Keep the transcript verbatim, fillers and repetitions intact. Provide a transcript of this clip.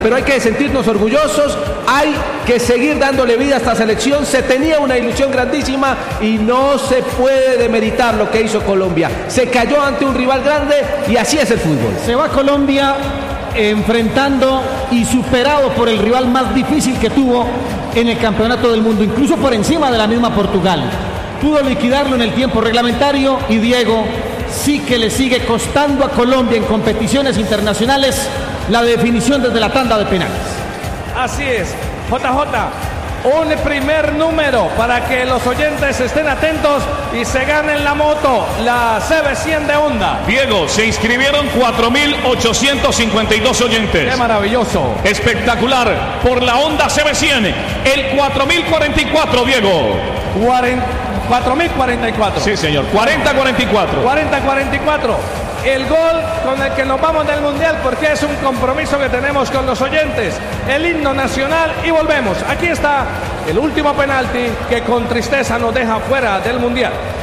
Pero hay que sentirnos orgullosos, hay que seguir dándole vida a esta selección. Se tenía una ilusión grandísima y no se puede demeritar lo que hizo Colombia. Se cayó ante un rival grande y así es el fútbol. Se va Colombia enfrentando y superado por el rival más difícil que tuvo en el campeonato del mundo, incluso por encima de la misma Portugal. Pudo liquidarlo en el tiempo reglamentario y Diego, sí que le sigue costando a Colombia en competiciones internacionales la definición desde la tanda de penales. Así es, J J, un primer número para que los oyentes estén atentos y se ganen la moto, la C B cien de Honda. Diego, se inscribieron cuatro mil ochocientos cincuenta y dos oyentes. ¡Qué maravilloso! Espectacular, por la Honda C B cien, el cuatro mil cuarenta y cuatro, Diego. cuatro mil cuarenta y cuatro. Sí, señor, cuarenta cuarenta y cuatro. cuarenta cuarenta y cuatro. El gol con el que nos vamos del Mundial, porque es un compromiso que tenemos con los oyentes. El himno nacional y volvemos. Aquí está el último penalti que con tristeza nos deja fuera del Mundial.